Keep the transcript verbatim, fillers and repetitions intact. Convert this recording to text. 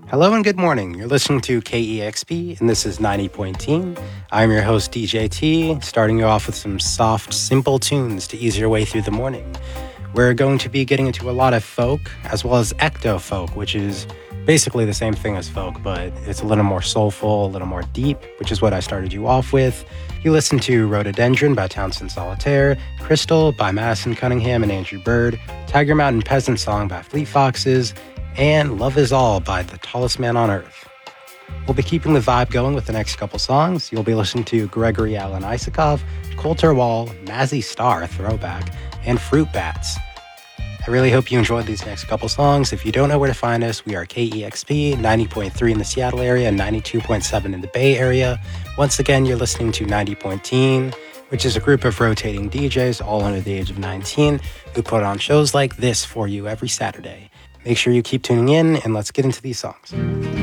Hello and good morning. You're listening to K E X P, and this is ninety point one. I'm your host, D J T, starting you off with some soft, simple tunes to ease your way through the morning. We're going to be getting into a lot of folk, as well as ecto folk, which is basically the same thing as folk, but it's a little more soulful, a little more deep, which is what I started you off with. You listened to Rhododendron by Townsend Solitaire, Crystal by Madison Cunningham and Andrew Bird, Tiger Mountain Peasant Song by Fleet Foxes, and Love Is All by The Tallest Man on Earth. We'll be keeping the vibe going with the next couple songs. You'll be listening to Gregory Alan Isakov, Coulter Wall, Mazzy Star, Throwback, and Fruit Bats. I really hope you enjoyed these next couple songs. If you don't know where to find us, we are K E X P, ninety point three in the Seattle area and ninety-two point seven in the Bay Area. Once again, you're listening to ninety point one, which is a group of rotating D Js, all under the age of nineteen, who put on shows like this for you every Saturday. Make sure you keep tuning in, and let's get into these songs.